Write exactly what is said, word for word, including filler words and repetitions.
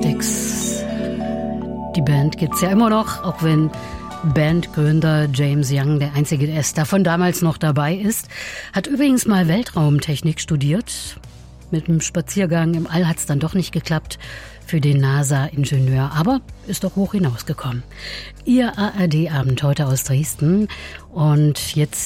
Cybernetics. Die Band gibt's ja immer noch, auch wenn Bandgründer James Young der einzige ist, der von damals noch dabei ist. Hat übrigens mal Weltraumtechnik studiert. Mit einem Spaziergang im All hat's dann doch nicht geklappt für den NASA-Ingenieur, aber ist doch hoch hinausgekommen. Ihr A R D-Abend heute aus Dresden und jetzt